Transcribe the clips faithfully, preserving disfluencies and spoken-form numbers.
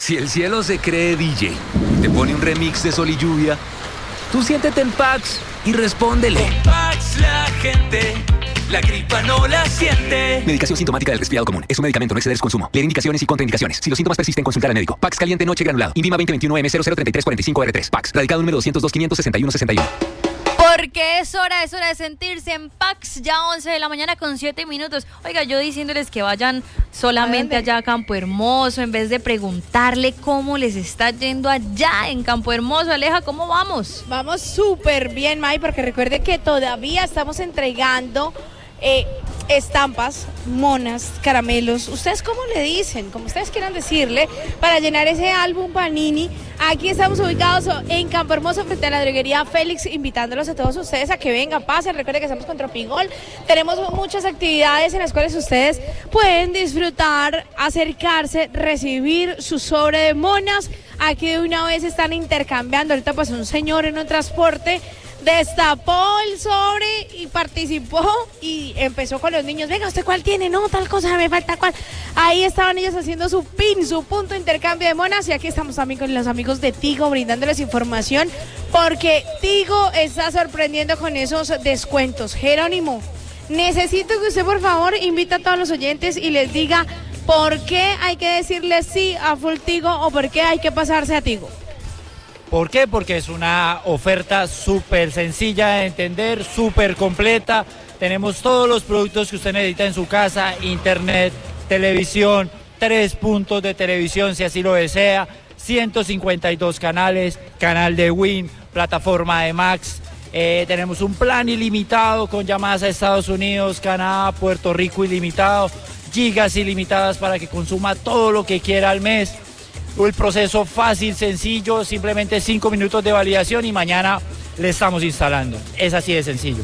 Si el cielo se cree D J y te pone un remix de Sol y Lluvia, tú siéntete en Pax y respóndele. Con Pax la gente, la gripa no la siente. Medicación sintomática del resfriado común. Es un medicamento, no exceder su consumo. Leer indicaciones y contraindicaciones. Si los síntomas persisten, consultar al médico. Pax caliente noche granulado. Invima veinte veintiuno M cero cero treinta y tres cuarenta y cinco R tres. Pax. Radicado número doscientos dos quinientos sesenta y uno sesenta y uno. Porque es hora, es hora de sentirse en Pax, ya once de la mañana con siete minutos. Oiga, yo diciéndoles que vayan solamente allá a Campo Hermoso, en vez de preguntarle cómo les está yendo allá en Campo Hermoso. Aleja, ¿cómo vamos? Vamos súper bien, May, porque recuerde que todavía estamos entregando eh, estampas, monas, caramelos, ustedes cómo le dicen, como ustedes quieran decirle, para llenar ese álbum Panini. Aquí estamos ubicados en Campo Hermoso frente a la droguería Félix, invitándolos a todos ustedes a que vengan, pasen. Recuerden que estamos con Tropigol, tenemos muchas actividades en las cuales ustedes pueden disfrutar, acercarse, recibir su sobre de monas. Aquí de una vez están intercambiando. Ahorita pasó un señor en un transporte, destapó el sobre y participó y empezó con los niños. Venga, ¿usted cuál tiene? No, tal cosa, me falta cuál. Ahí estaban ellos haciendo su pin, su punto de intercambio de monas. Y aquí estamos también con los amigos de Tigo brindándoles información, porque Tigo está sorprendiendo con esos descuentos. Jerónimo, necesito que usted por favor invite a todos los oyentes y les diga por qué hay que decirle sí a Full Tigo o por qué hay que pasarse a Tigo. ¿Por qué? Porque es una oferta súper sencilla de entender, súper completa. Tenemos todos los productos que usted necesita en su casa: internet, televisión, tres puntos de televisión si así lo desea, ciento cincuenta y dos canales, canal de Win, plataforma de Max. Eh, tenemos un plan ilimitado con llamadas a Estados Unidos, Canadá, Puerto Rico ilimitado, gigas ilimitadas para que consuma todo lo que quiera al mes. El proceso fácil, sencillo, simplemente cinco minutos de validación y mañana le estamos instalando. Es así de sencillo.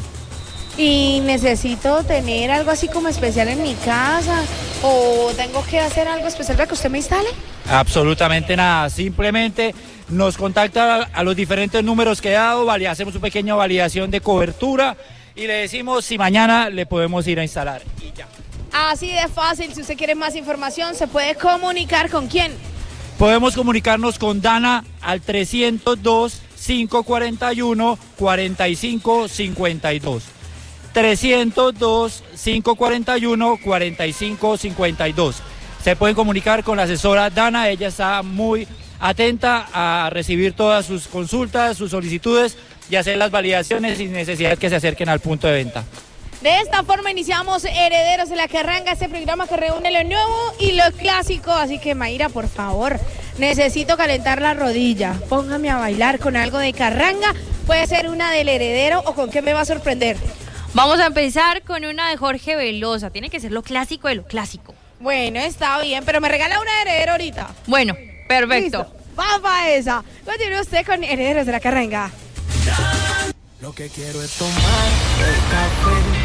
Y necesito tener algo así como especial en mi casa, o tengo que hacer algo especial para que usted me instale. Absolutamente nada, simplemente nos contacta a los diferentes números que he dado, hacemos una pequeña validación de cobertura y le decimos si mañana le podemos ir a instalar y ya. Así de fácil. Si usted quiere más información, se puede comunicar ¿con quién? Podemos comunicarnos con Dana al trescientos dos, cinco cuarenta y uno, cuarenta y cinco cincuenta y dos. trescientos dos, cinco cuarenta y uno, cuarenta y cinco cincuenta y dos. Se pueden comunicar con la asesora Dana, ella está muy atenta a recibir todas sus consultas, sus solicitudes y hacer las validaciones sin necesidad de que se acerquen al punto de venta. De esta forma iniciamos Herederos de la Carranga, este programa que reúne lo nuevo y lo clásico. Así que, Mayra, por favor, necesito calentar la rodilla. Póngame a bailar con algo de carranga. Puede ser una del Heredero, o con qué me va a sorprender. Vamos a empezar con una de Jorge Velosa. Tiene que ser lo clásico de lo clásico. Bueno, está bien, pero me regala una de Heredero ahorita. Bueno, perfecto. Listo. Va para esa. Continúe usted con Herederos de la Carranga. Lo que quiero es tomar el café.